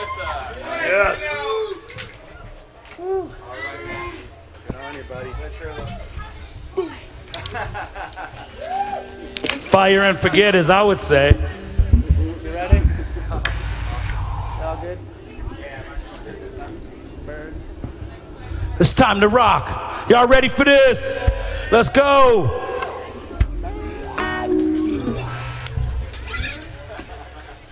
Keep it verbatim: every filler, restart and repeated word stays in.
Yes. Woo. Good on you, buddy. Fire and forget, as I would say. You ready? All good? It's time to rock. Y'all ready for this? Let's go.